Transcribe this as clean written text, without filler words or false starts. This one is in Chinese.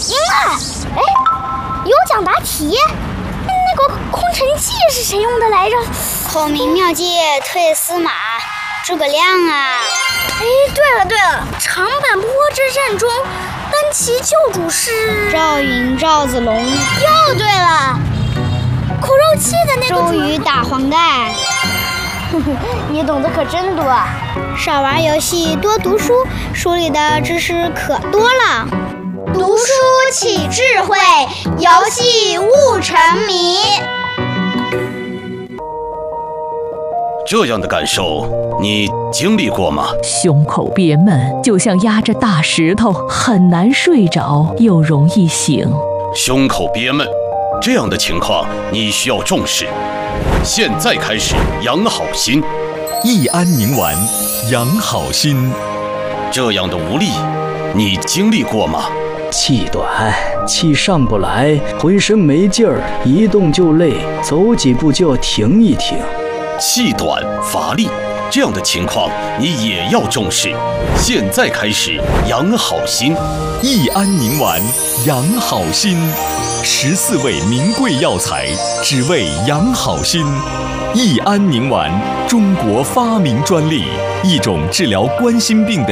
赢了！哎，有奖答题。那个空城计是谁用的来着？ 孔明妙计退司马，诸葛亮啊！ 哎，对了，长坂坡之战中，单骑救主是赵云、赵子龙。 又对了，苦肉计的那个周瑜打黄盖。 你懂得可真多啊！ 少玩游戏，多读书，书里的知识可多了。 读书起智慧，游戏悟沉迷。 这样的感受，你经历过吗？ 胸口憋闷，就像压着大石头，很难睡着，又容易醒。 胸口憋闷，这样的情况你需要重视。现在开始养好心， 益安宁丸养好心。 这样的无力，你经历过吗？ 气短，气上不来，浑身没劲儿，一动就累，走几步就要停一停。 气短乏力，这样的情况你也要重视。现在开始养好心， 益安宁丸养好心，14味名贵药材，只为养好心。益安宁丸，中国发明专利，一种治疗冠心病的